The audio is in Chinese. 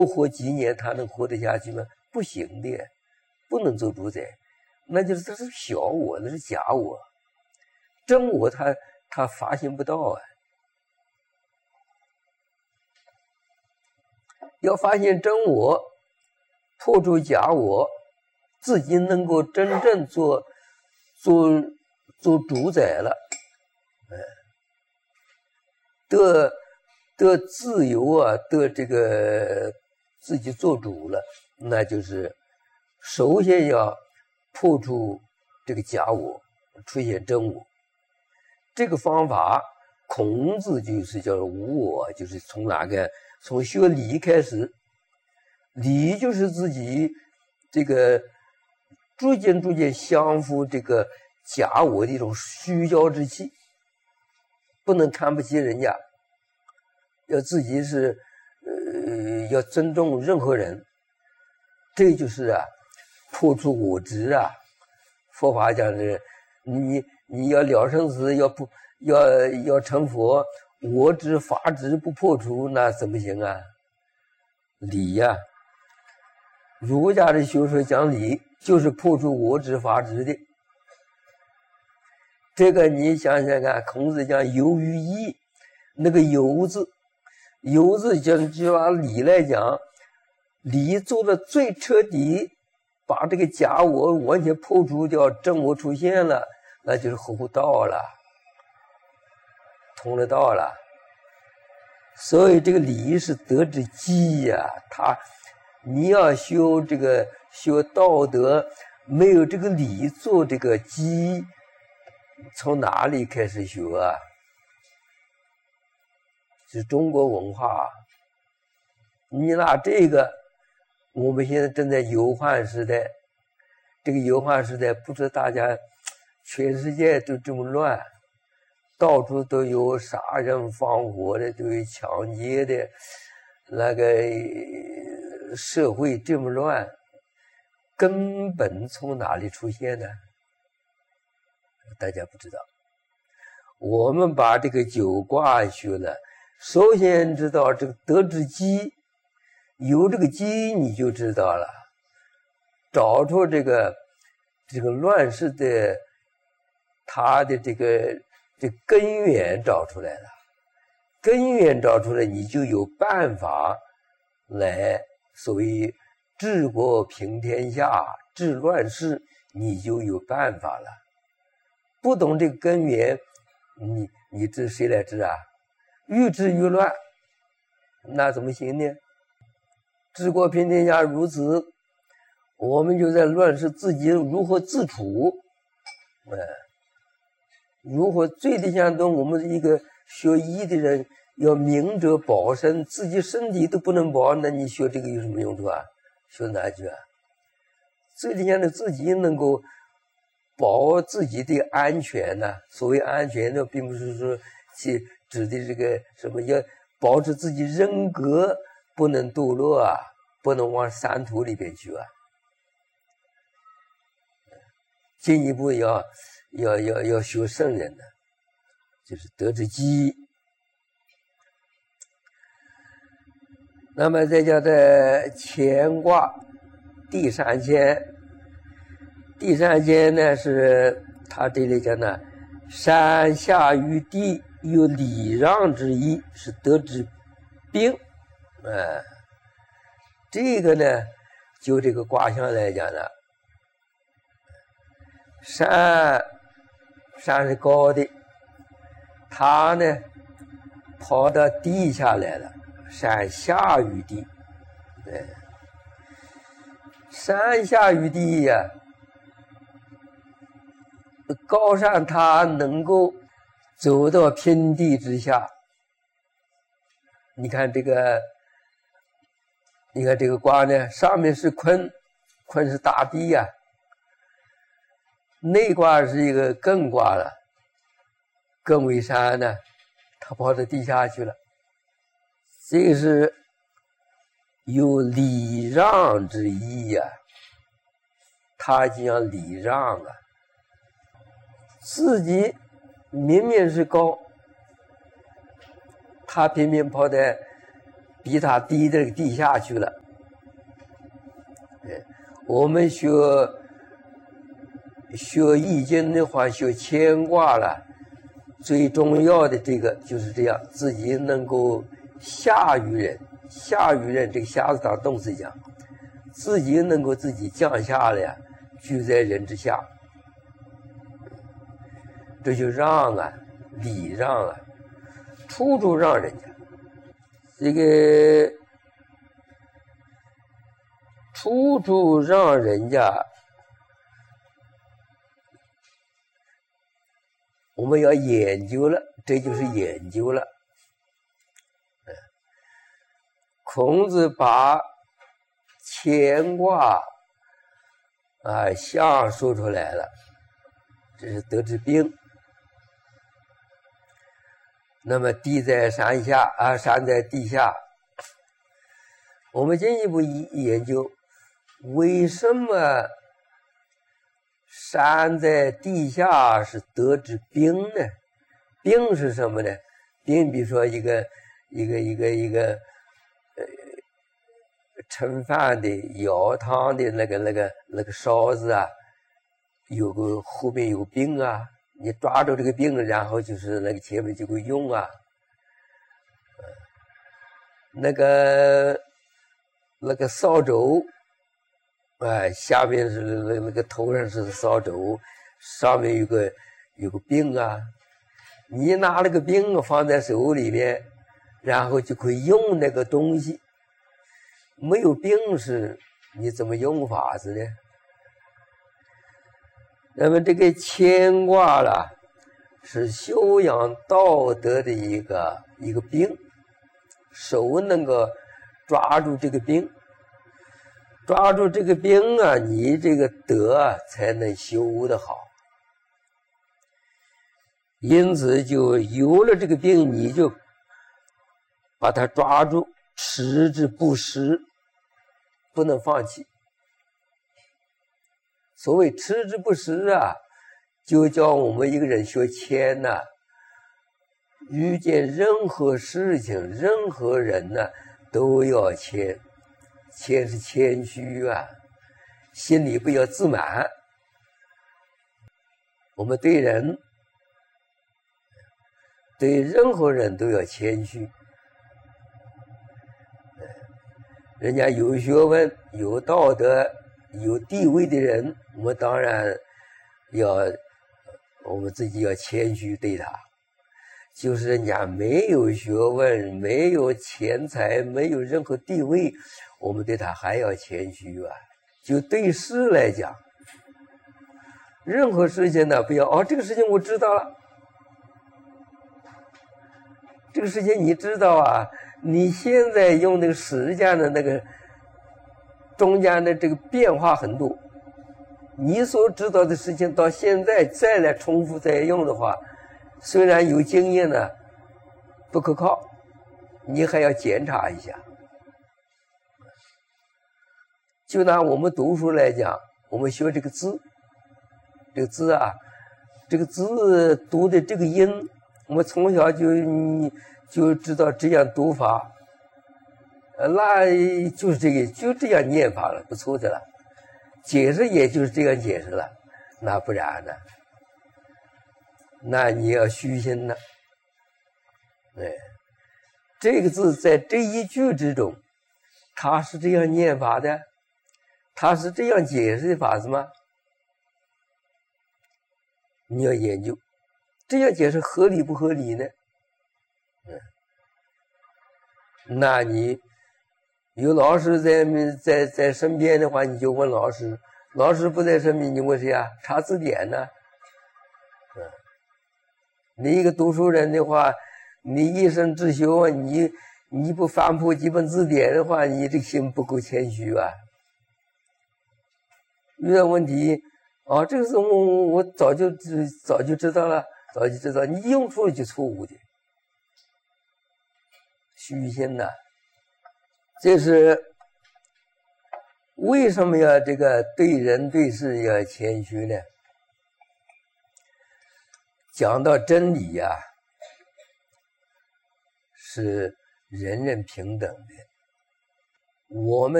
不活几年他能活得下去吗？不行的，不能做主宰，那就是这是小我，那是假我，真我他发现不到啊。要发现真我，破除假我，自己能够真正做主宰了，得自由啊，得这个自己做主了，那就是首先要破除这个假我，出现真我。这个方法，孔子就是叫无我，就是从学礼开始，礼就是自己这个逐渐降服这个假我的一种虚骄之气，不能看不起人家，要自己是要尊重任何人，这就是破除我执啊。佛法讲的，你要了生死，要成佛，我执法执不破除，那怎么行啊？理呀，儒家的学说讲理，就是破除我执法执的。这个你想想看，孔子讲有于义，那个有字就按理来讲，理做的最彻底，把这个假我完全破除掉，真我出现了，那就是悟道了，通了道了。所以这个理是德之基呀，你要修道德，没有这个理做这个基，从哪里开始学啊？是中国文化。你拿这个，我们现在正在忧患时代，这个忧患时代，不知道大家，全世界都这么乱，到处都有杀人放火的，都有抢劫的，那个社会这么乱，根本从哪里出现的？大家不知道。我们把这个九卦学了，首先知道这个德之基，有这个基你就知道了，找出这个乱世的它的这根源找出来了，根源找出来，你就有办法来所谓治国平天下、治乱世，你就有办法了。不懂这个根源，你治谁来治啊？愈治愈乱，那怎么行呢？治国平天下如此，我们就在乱世自己如何自处，如何最低限度我们一个学医的人要明哲保身，自己身体都不能保，那你学这个有什么用处啊？学哪句啊？最低限度自己能够保自己的安全呢，所谓安全呢，并不是说去指的这个什么，要保持自己人格不能堕落啊，不能往三途里边去啊。进一步要学圣人的，就是德之基。那么再叫在乾卦第三乾，第三乾呢是他这里讲呢，山下于地，有礼让之意，是德之兵。这个呢，就这个卦象来讲呢，山是高的，它呢跑到地下来了，山下于地。山下于地呀，高山它能够走到平地之下。你看这个卦呢，上面是坤是大地呀，内卦是一个艮卦了，艮为山呢，它跑到地下去了。这个是有礼让之意呀，他讲礼让啊，自己明明是高，他偏偏跑在比他低的低下去了。我们学易经的话，学乾卦了，最重要的这个就是这样，自己能够下于人，下于人，这个下字当动词讲，自己能够自己降下来，居在人之下，这就让啊，礼让啊，处处让人家，这个处处让人家，我们要研究了，这就是研究了。孔子把乾卦象说出来了，这是得之兵。那么地在山下山在地下，我们进一步研究，为什么山在地下是得之兵呢？兵是什么呢？兵比如说一个盛饭的舀汤的那个勺子啊，有个后面有个柄啊，你抓住这个柄，然后就是那个前面就会用啊。那个扫帚，下面是那个头上是扫帚，上面有个柄啊。你拿那个柄放在手里面，然后就可以用那个东西。没有柄是你怎么用法子呢？那么这个乾卦啦，是修养道德的一个柄，手能够抓住这个柄，抓住这个柄啊，你这个德才能修得好。因此就有了这个柄，你就把它抓住，持之不失，不能放弃。所谓持之不失啊，就叫我们一个人学谦呐，遇见任何事情任何人呢，都要谦。谦是谦虚啊，心里不要自满。我们对人对任何人都要谦虚。人家有学问有道德有地位的人，我们当然我们自己要谦虚对他。就是人家没有学问没有钱财没有任何地位，我们对他还要谦虚啊。就对事来讲，任何事情呢，不要这个事情我知道了，这个事情你知道啊，你现在用那个时间的那个中间的这个变化很多，你所知道的事情到现在再来重复再用的话，虽然有经验呢，不可靠，你还要检查一下。就拿我们读书来讲，我们学这个字，这个字啊，这个字读的这个音，我们从小就知道这样读法，那就是就这样念法了，不错的了。解释也就是这样解释了，那不然呢？那你要虚心呢。这个字在这一句之中，它是这样念法的，它是这样解释的法子吗？你要研究，这样解释合理不合理呢？那你有老师在身边的话，你就问老师；老师不在身边，你问谁啊？查字典呢？你一个读书人的话，你一生自修，你不翻破几本字典的话，你这个心不够谦虚啊。遇到问题，这个是我早就知道了，早就知道，你用错了就错误的。虚心呐，这是为什么要这个对人对事要谦虚呢？讲到真理呀，是人人平等的。我们